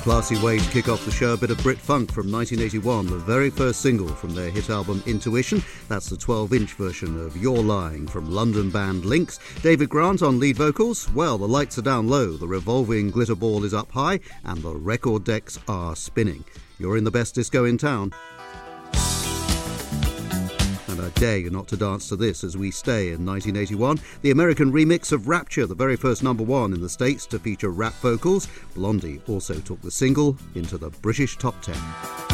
Classy way to kick off the show, a bit of Brit Funk from 1981, the very first single from their hit album Intuition. That's the 12-inch version of You're Lying from London band Lynx. David Grant on lead vocals. Well, the lights are down low, the revolving glitter ball is up high, and the record decks are spinning. You're in the best disco in town. And I dare you not to dance to this as we stay in 1981. The American remix of Rapture, the very first number one in the States to feature rap vocals. Blondie also took the single into the British top 10.